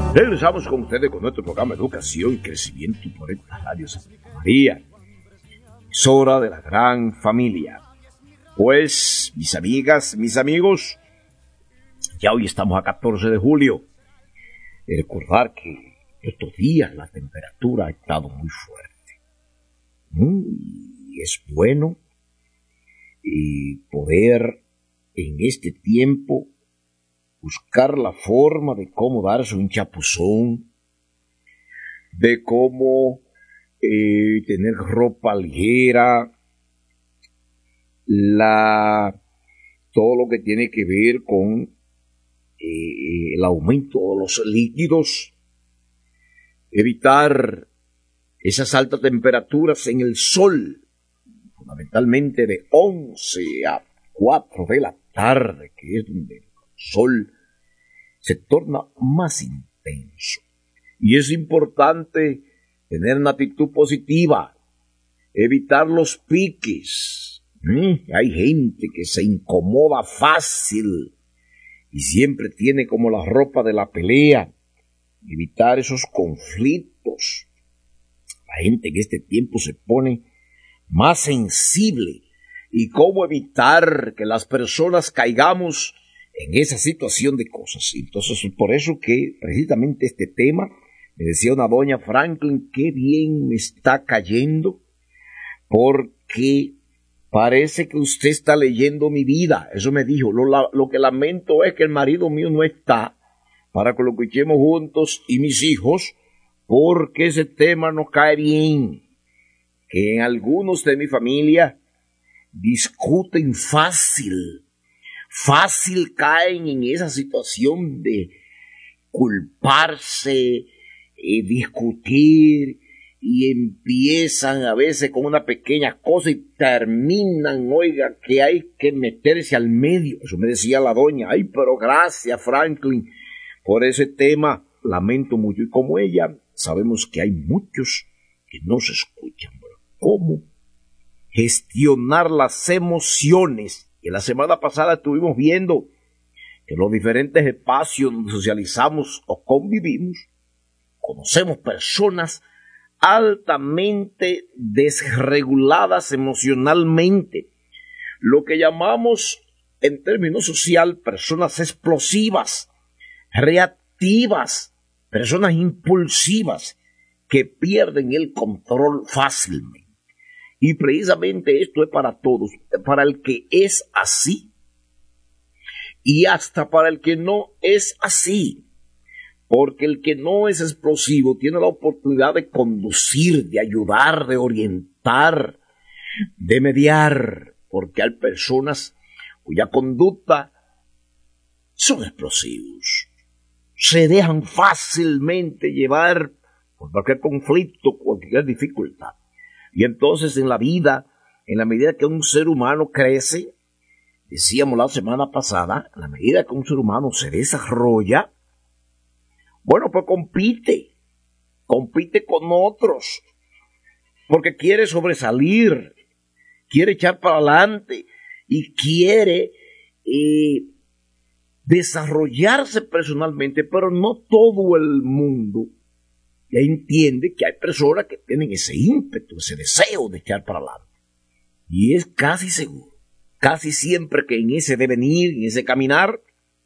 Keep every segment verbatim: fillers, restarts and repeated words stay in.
Regresamos con ustedes con nuestro programa Educación y Crecimiento por esta Radio Santa María, emisora de la gran familia. Pues, mis amigas, mis amigos, ya hoy estamos a catorce de julio. Y recordar que estos días la temperatura ha estado muy fuerte. Y es bueno y poder en este tiempo buscar la forma de cómo darse un chapuzón, de cómo eh, tener ropa ligera, la, todo lo que tiene que ver con eh, el aumento de los líquidos, evitar esas altas temperaturas en el sol, fundamentalmente de once a cuatro de la tarde, que es donde el sol se torna más intenso. Y es importante tener una actitud positiva, evitar los piques. ¿Mm? Hay gente que se incomoda fácil y siempre tiene como la ropa de la pelea. Evitar esos conflictos. La gente en este tiempo se pone más sensible. Y cómo evitar que las personas caigamos en esa situación de cosas. Entonces, por eso que precisamente este tema, me decía una doña Franklin, qué bien me está cayendo, porque parece que usted está leyendo mi vida. Eso me dijo. Lo, lo que lamento es que el marido mío no está para que lo escuchemos juntos y mis hijos, porque ese tema nos cae bien. Que en algunos de mi familia discuten fácil, fácil caen en esa situación de culparse, eh, discutir, y empiezan a veces con una pequeña cosa y terminan, oiga, que hay que meterse al medio. Eso me decía la doña. Ay, pero gracias, Franklin, por ese tema. Lamento mucho. Y como ella, sabemos que hay muchos que no se escuchan. ¿Cómo gestionar las emociones? Y la semana pasada estuvimos viendo que los diferentes espacios donde socializamos o convivimos, conocemos personas altamente desreguladas emocionalmente, lo que llamamos en términos social personas explosivas, reactivas, personas impulsivas que pierden el control fácilmente. Y precisamente esto es para todos, para el que es así y hasta para el que no es así. Porque el que no es explosivo tiene la oportunidad de conducir, de ayudar, de orientar, de mediar. Porque hay personas cuya conducta son explosivos. Se dejan fácilmente llevar por cualquier conflicto, cualquier dificultad. Y entonces en la vida, en la medida que un ser humano crece, decíamos la semana pasada, en la medida que un ser humano se desarrolla, bueno, pues compite, compite con otros, porque quiere sobresalir, quiere echar para adelante y quiere eh, desarrollarse personalmente, pero no todo el mundo ya entiende que hay personas que tienen ese ímpetu, ese deseo de echar para adelante. Y es casi seguro, casi siempre que en ese devenir, en ese caminar,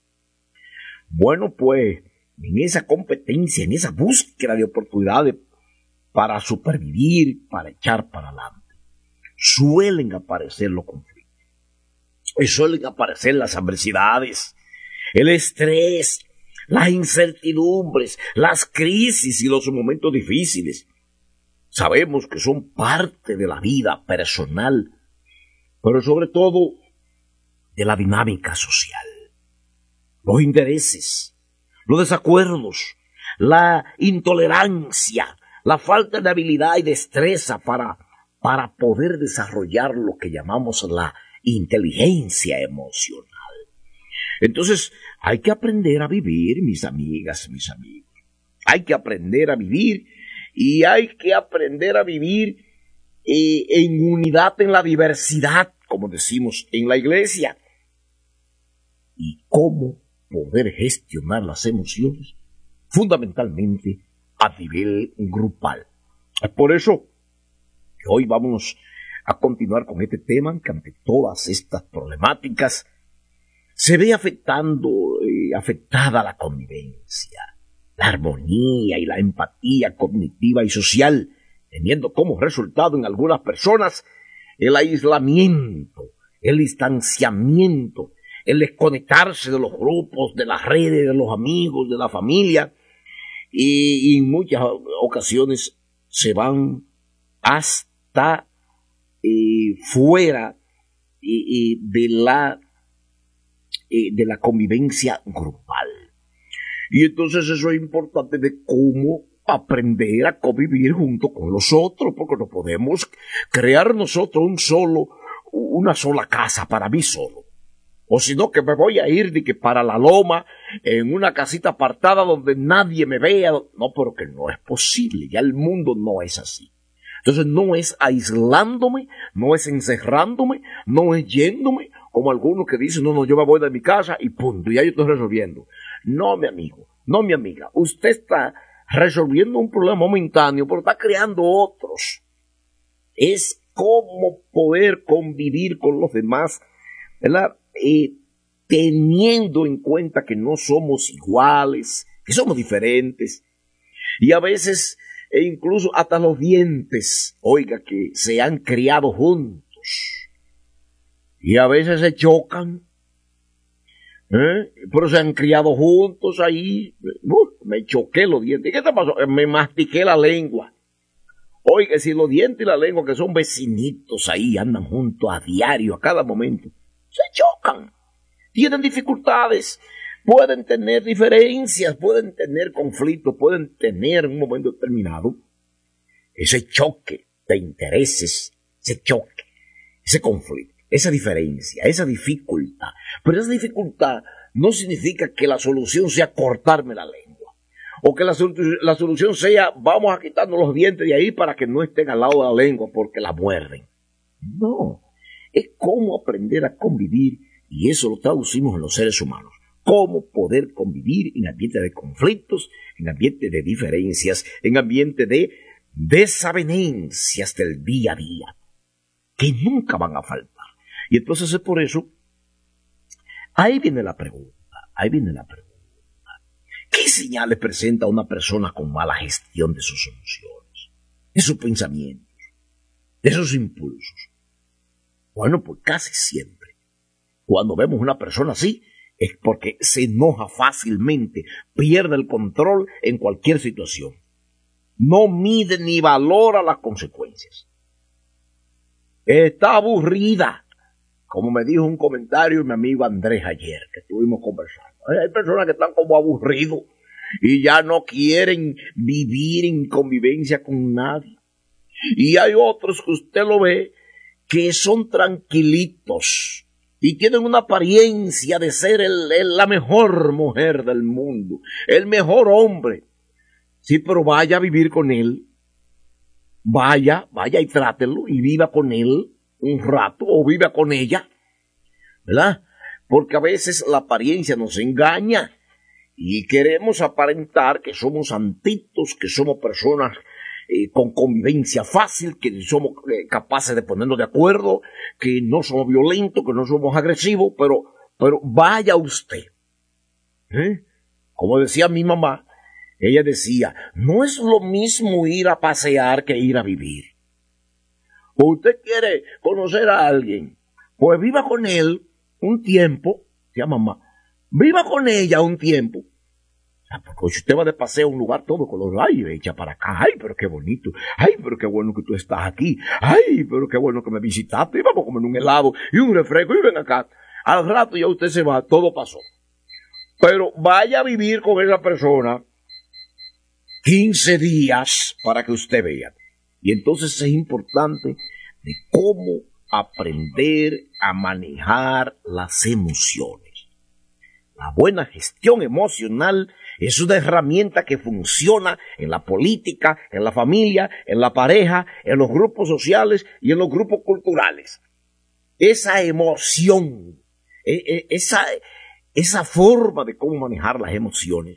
bueno, pues en esa competencia, en esa búsqueda de oportunidades para supervivir, para echar para adelante, suelen aparecer los conflictos, y suelen aparecer las adversidades, el estrés, las incertidumbres, las crisis y los momentos difíciles. Sabemos que son parte de la vida personal, pero sobre todo de la dinámica social. Los intereses, los desacuerdos, la intolerancia, la falta de habilidad y destreza para, para poder desarrollar lo que llamamos la inteligencia emocional. Entonces, hay que aprender a vivir, mis amigas, mis amigos. Hay que aprender a vivir y hay que aprender a vivir eh, en unidad, en la diversidad, como decimos en la iglesia. ¿Y cómo poder gestionar las emociones? fundamentalmente a nivel grupal. Es por eso que hoy vamos a continuar con este tema, que ante todas estas problemáticas se ve afectando, eh, afectada la convivencia, la armonía y la empatía cognitiva y social, teniendo como resultado en algunas personas el aislamiento, el distanciamiento, el desconectarse de los grupos, de las redes, de los amigos, de la familia, y, y en muchas ocasiones se van hasta eh, fuera eh, eh, de la eh, de la convivencia grupal. Y entonces eso es importante de cómo aprender a convivir junto con los otros, porque no podemos crear nosotros un solo, una sola casa para mí solo. O sino que me voy a ir de que para la loma, en una casita apartada donde nadie me vea. No, porque no es posible, ya el mundo no es así. Entonces no es aislándome, no es encerrándome, no es yéndome, como algunos que dicen, no, no, yo me voy de mi casa y punto, y ya yo estoy resolviendo. No, mi amigo, no, mi amiga, usted está resolviendo un problema momentáneo, pero está creando otros. Es cómo poder convivir con los demás, ¿verdad? Eh, teniendo en cuenta que no somos iguales, que somos diferentes, y a veces, e incluso hasta los dientes, oiga, que se han criado juntos, y a veces se chocan, ¿eh? Pero se han criado juntos ahí. Uh, me choqué los dientes. ¿Qué te pasó? Me mastiqué la lengua. Oiga, si los dientes y la lengua, que son vecinitos ahí, andan juntos a diario, a cada momento, se chocan, tienen dificultades, pueden tener diferencias, pueden tener conflictos, pueden tener en un momento determinado ese choque de intereses, ese choque, ese conflicto, esa diferencia, esa dificultad. Pero esa dificultad no significa que la solución sea cortarme la lengua, o que la, la solución sea vamos a quitarnos los dientes de ahí para que no estén al lado de la lengua porque la muerden. No. Es cómo aprender a convivir, y eso lo traducimos en los seres humanos. Cómo poder convivir en ambiente de conflictos, en ambiente de diferencias, en ambiente de desavenencias del día a día, que nunca van a faltar. Y entonces es por eso, ahí viene la pregunta, ahí viene la pregunta. ¿Qué señales presenta una persona con mala gestión de sus emociones, de sus pensamientos, de sus impulsos? Bueno, pues casi siempre, cuando vemos una persona así, es porque se enoja fácilmente, pierde el control en cualquier situación. No mide ni valora las consecuencias. Está aburrida, como me dijo un comentario mi amigo Andrés ayer, que estuvimos conversando. Hay personas que están como aburridos y ya no quieren vivir en convivencia con nadie. Y hay otros que usted lo ve que son tranquilitos y tienen una apariencia de ser el, el, la mejor mujer del mundo, el mejor hombre. Sí, pero vaya a vivir con él, vaya, vaya y trátelo y viva con él un rato o viva con ella, ¿verdad? Porque a veces la apariencia nos engaña y queremos aparentar que somos santitos, que somos personas Eh, con convivencia fácil, que somos eh, capaces de ponernos de acuerdo, que no somos violentos, que no somos agresivos, pero, pero vaya usted. ¿Eh? Como decía mi mamá, ella decía, no es lo mismo ir a pasear que ir a vivir. O usted quiere conocer a alguien, pues viva con él un tiempo, decía mamá, viva con ella un tiempo. Porque si usted va de paseo a un lugar todo color, ay, echa para acá, ay, pero qué bonito, ay, pero qué bueno que tú estás aquí, ay, pero qué bueno que me visitaste, y vamos a comer un helado y un refresco, y ven acá. Al rato ya usted se va, todo pasó. Pero vaya a vivir con esa persona quince días para que usted vea. Y entonces es importante de cómo aprender a manejar las emociones. La buena gestión emocional es una herramienta que funciona en la política, en la familia, en la pareja, en los grupos sociales y en los grupos culturales. Esa emoción, esa, esa forma de cómo manejar las emociones,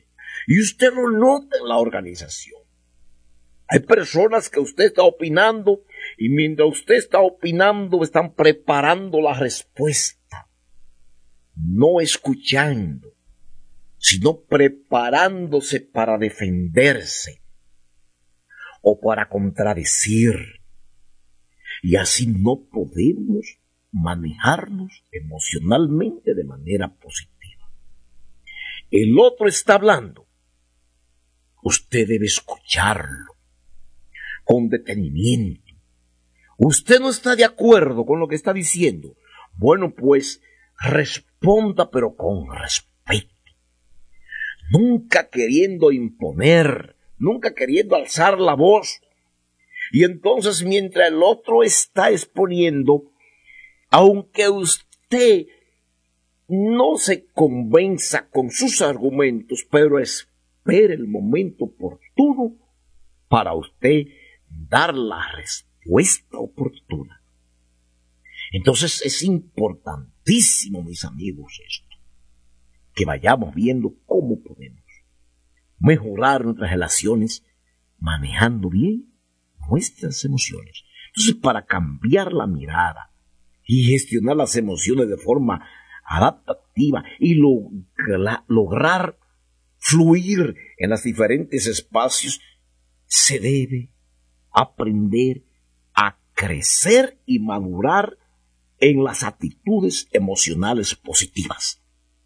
Y usted lo nota en la organización. Hay personas que usted está opinando y mientras usted está opinando están preparando la respuesta. No escuchando, sino preparándose para defenderse o para contradecir. Y así no podemos manejarnos emocionalmente de manera positiva. El otro está hablando. Usted debe escucharlo con detenimiento. Usted no está de acuerdo con lo que está diciendo. Bueno, pues responda, pero con respeto. Nunca queriendo imponer, nunca queriendo alzar la voz. Y entonces, mientras el otro está exponiendo, aunque usted no se convenza con sus argumentos, pero espere el momento oportuno para usted dar la respuesta oportuna. Entonces es importantísimo, mis amigos, esto, que vayamos viendo cómo podemos mejorar nuestras relaciones manejando bien nuestras emociones. Entonces, para cambiar la mirada y gestionar las emociones de forma adaptativa y logra, lograr fluir en los diferentes espacios, se debe aprender a crecer y madurar en las actitudes emocionales positivas.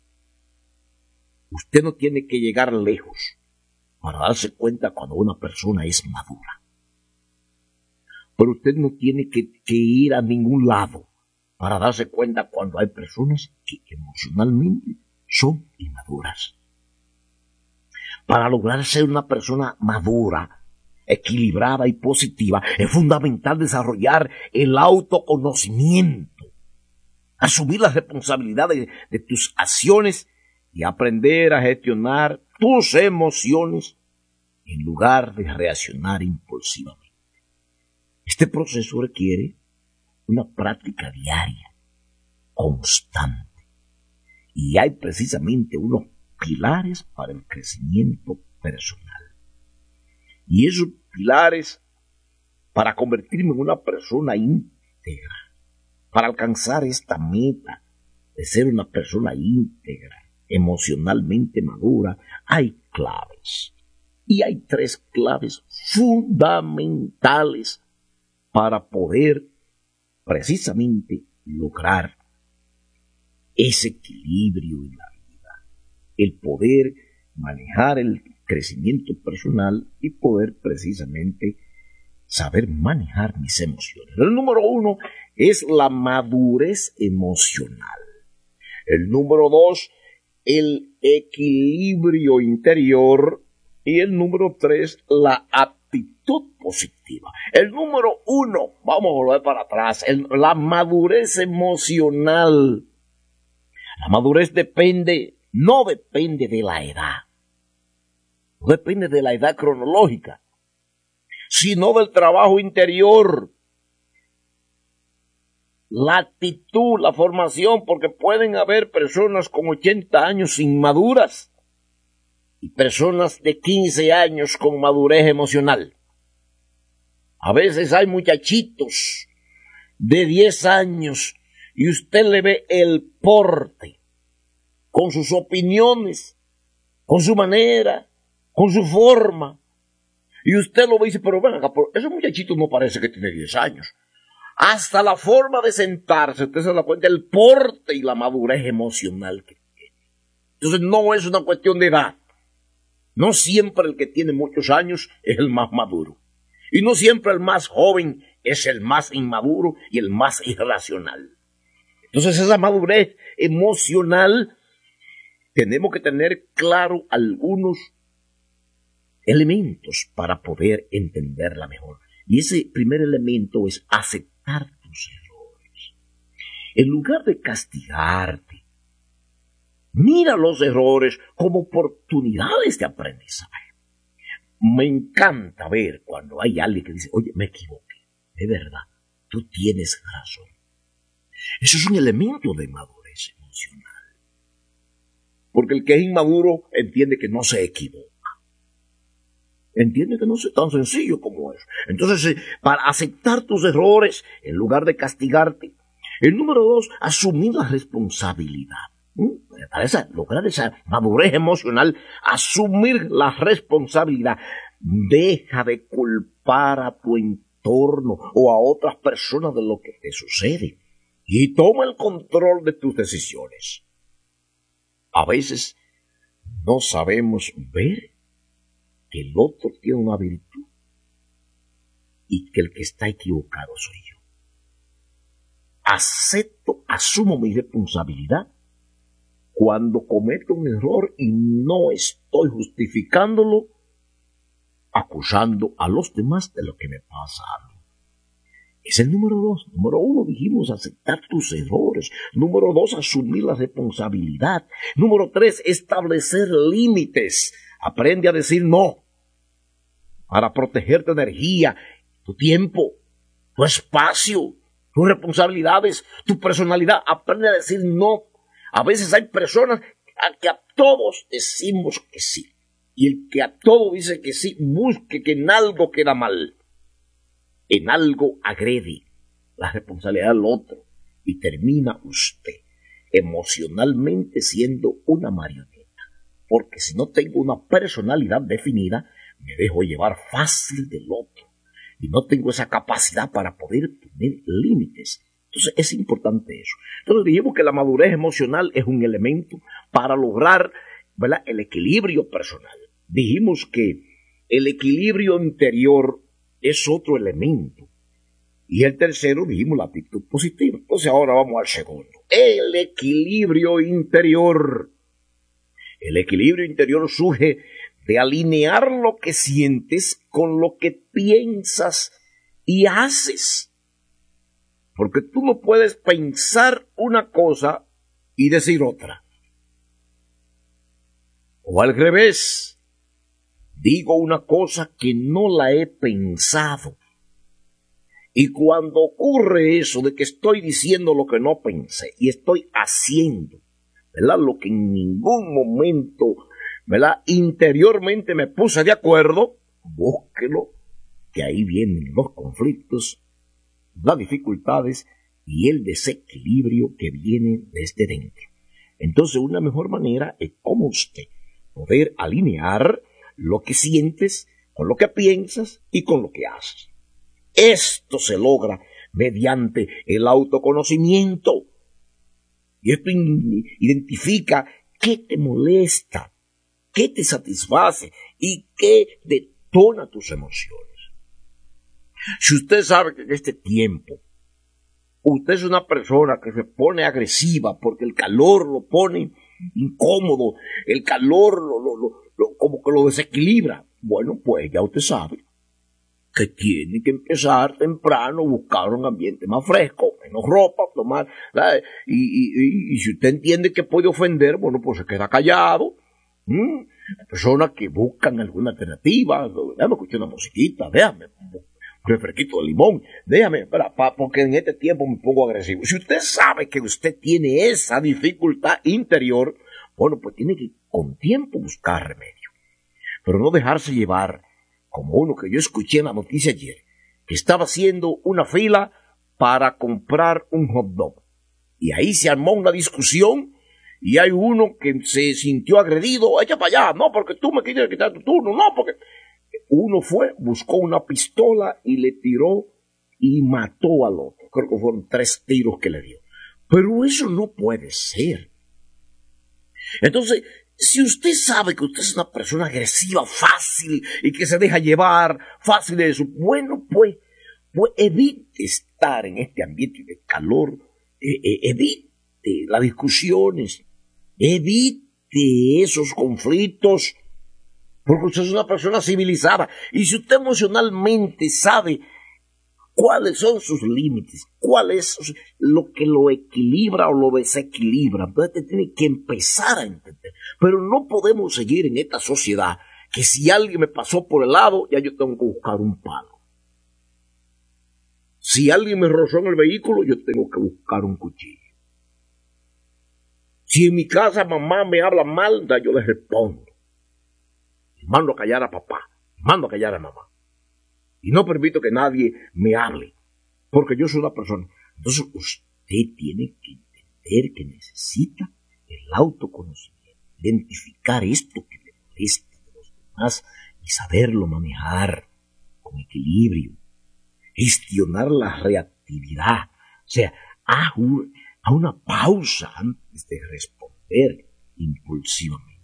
Usted no tiene que llegar lejos para darse cuenta cuando una persona es madura. Pero usted no tiene que, que ir a ningún lado para darse cuenta cuando hay personas que emocionalmente son inmaduras. Para lograr ser una persona madura, equilibrada y positiva, es fundamental desarrollar el autoconocimiento, asumir la responsabilidad de, de tus acciones y aprender a gestionar tus emociones en lugar de reaccionar impulsivamente. Este proceso requiere una práctica diaria, constante, y hay precisamente unos pilares para el crecimiento personal. Y esos pilares para convertirme en una persona íntegra, para alcanzar esta meta de ser una persona íntegra, emocionalmente madura, hay claves. Y hay tres claves fundamentales para poder precisamente lograr ese equilibrio en la vida. El poder manejar el crecimiento personal y poder precisamente saber manejar mis emociones. El número uno es la madurez emocional. El número dos, el equilibrio interior. Y el número tres, la actitud positiva. El número uno, vamos a volver para atrás, el, la madurez emocional. La madurez depende, no depende de la edad. No depende de la edad cronológica, sino del trabajo interior. La actitud, la formación, porque pueden haber personas con ochenta años inmaduras y personas de quince años con madurez emocional. A veces hay muchachitos de diez años y usted le ve el porte, con sus opiniones, con su manera, con su forma. Y usted lo ve y dice, pero ven acá, ese muchachito no parece que tiene diez años. Hasta la forma de sentarse, usted se da cuenta del porte y la madurez emocional que tiene. Entonces no es una cuestión de edad. No siempre el que tiene muchos años es el más maduro. Y no siempre el más joven es el más inmaduro y el más irracional. Entonces esa madurez emocional tenemos que tener claro algunos elementos para poder entenderla mejor. Y ese primer elemento es aceptar tus errores. En lugar de castigarte, mira los errores como oportunidades de aprendizaje. Me encanta ver cuando hay alguien que dice, oye, me equivoqué, de verdad, tú tienes razón. Eso es un elemento de madurez emocional. Porque el que es inmaduro entiende que no se equivoca. Entiende que no es tan sencillo como eso. Entonces, eh, para aceptar tus errores, en lugar de castigarte. El número dos, asumir la responsabilidad. ¿Mm? Para esa, lograr esa madurez emocional, asumir la responsabilidad. Deja de culpar a tu entorno o a otras personas de lo que te sucede. Y toma el control de tus decisiones. A veces no sabemos ver que el otro tiene una virtud y que el que está equivocado soy yo. Acepto, asumo mi responsabilidad cuando cometo un error y no estoy justificándolo, acusando a los demás de lo que me pasa a mí. Es el número dos. Número uno, dijimos aceptar tus errores. Número dos, asumir la responsabilidad. Número tres, establecer límites. Aprende a decir no para proteger tu energía, tu tiempo, tu espacio, tus responsabilidades, tu personalidad. Aprende a decir no. A veces hay personas a que a todos decimos que sí. Y el que a todo dice que sí, busque que en algo queda mal. En algo agrede la responsabilidad del otro. Y termina usted emocionalmente siendo una marioneta. Porque si no tengo una personalidad definida, me dejo llevar fácil del otro. Y no tengo esa capacidad para poder poner límites. Entonces es importante eso. Entonces dijimos que la madurez emocional es un elemento para lograr, ¿verdad?, el equilibrio personal. Dijimos que el equilibrio interior es otro elemento. Y el tercero, dijimos, la actitud positiva. Entonces ahora vamos al segundo. El equilibrio interior. El equilibrio interior surge de alinear lo que sientes con lo que piensas y haces. Porque tú no puedes pensar una cosa y decir otra. O al revés, digo una cosa que no la he pensado. Y cuando ocurre eso de que estoy diciendo lo que no pensé y estoy haciendo, ¿verdad?, lo que en ningún momento, ¿verdad?, interiormente me puse de acuerdo, búsquelo, que ahí vienen los conflictos, las dificultades y el desequilibrio que viene desde dentro. Entonces, una mejor manera es como usted poder alinear lo que sientes con lo que piensas y con lo que haces. Esto se logra mediante el autoconocimiento. Y esto identifica qué te molesta, qué te satisface y qué detona tus emociones. Si usted sabe que en este tiempo usted es una persona que se pone agresiva porque el calor lo pone incómodo, el calor lo, lo, lo, lo, como que lo desequilibra, bueno, pues ya usted sabe que tiene que empezar temprano, buscar un ambiente más fresco, menos ropa, tomar, y, y, y, y si usted entiende que puede ofender, bueno, pues se queda callado. ¿Mm? Personas que buscan alguna alternativa, déjame escuchar una musiquita, déjame un refresquito de limón, déjame, para, para, porque en este tiempo me pongo agresivo. Si usted sabe que usted tiene esa dificultad interior, bueno, pues tiene que con tiempo buscar remedio, pero no dejarse llevar como uno que yo escuché en la noticia ayer, que estaba haciendo una fila para comprar un hot dog. Y ahí se armó una discusión y hay uno que se sintió agredido, echa para allá, no, porque tú me quieres quitar tu turno, no, porque uno fue, buscó una pistola y le tiró y mató al otro. Creo que fueron tres tiros que le dio. Pero eso no puede ser. Entonces, si usted sabe que usted es una persona agresiva, fácil, y que se deja llevar fácil de eso, bueno, pues, pues evite estar en este ambiente de calor, eh, eh, evite las discusiones, evite esos conflictos, porque usted es una persona civilizada. Y si usted emocionalmente sabe cuáles son sus límites, cuál es lo que lo equilibra o lo desequilibra, entonces te tiene que empezar a entender. Pero no podemos seguir en esta sociedad que si alguien me pasó por el lado, ya yo tengo que buscar un palo. Si alguien me rozó en el vehículo, yo tengo que buscar un cuchillo. Si en mi casa mamá me habla mal, yo le respondo. Mando a callar a papá. mando a callar a mamá. Y no permito que nadie me hable, porque yo soy una persona. Entonces usted tiene que entender que necesita el autoconocimiento, identificar esto que le molesta de los demás y saberlo manejar con equilibrio, gestionar la reactividad, o sea, a, un, a una pausa antes de responder impulsivamente.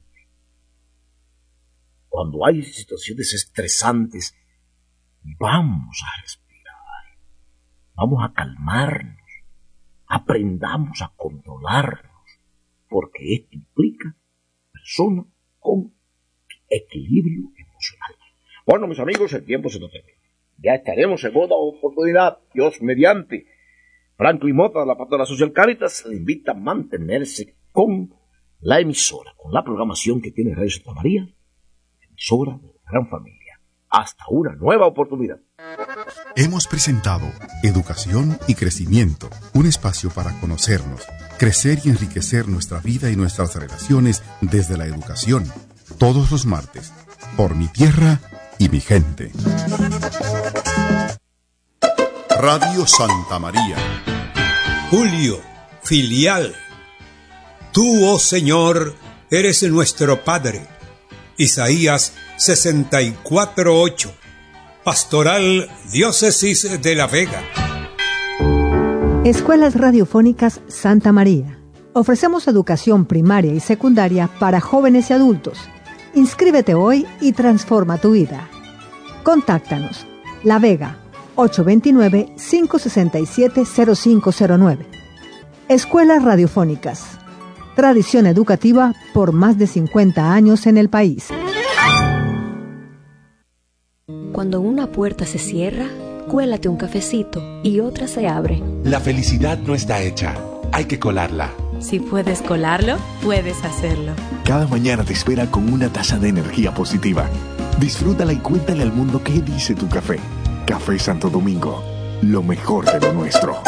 Cuando hay situaciones estresantes, vamos a respirar, vamos a calmarnos, aprendamos a controlarnos, porque esto implica persona con equilibrio emocional. Bueno, mis amigos, el tiempo se nos termina. Ya estaremos en otra oportunidad, Dios mediante. Franklin Mota, de la parte de la Social Caritas, le invita a mantenerse con la emisora, con la programación que tiene Radio Santa María, emisora de la gran familia. Hasta una nueva oportunidad. Hemos presentado Educación y Crecimiento, un espacio para conocernos, crecer y enriquecer nuestra vida y nuestras relaciones desde la educación. Todos los martes, por mi tierra y mi gente. Radio Santa María. Julio, filial. Tú, oh Señor, eres nuestro Padre. Isaías sesenta y cuatro ocho. Pastoral Diócesis de La Vega. Escuelas Radiofónicas Santa María. Ofrecemos educación primaria y secundaria para jóvenes y adultos. Inscríbete hoy y transforma tu vida. Contáctanos. La Vega, ocho dos nueve, cinco seis siete, cero cinco cero nueve. Escuelas Radiofónicas. Tradición educativa por más de cincuenta años en el país. Cuando una puerta se cierra, cuélate un cafecito y otra se abre. La felicidad no está hecha, hay que colarla. Si puedes colarlo, puedes hacerlo. Cada mañana te espera con una taza de energía positiva. Disfrútala y cuéntale al mundo qué dice tu café. Café Santo Domingo, lo mejor de lo nuestro.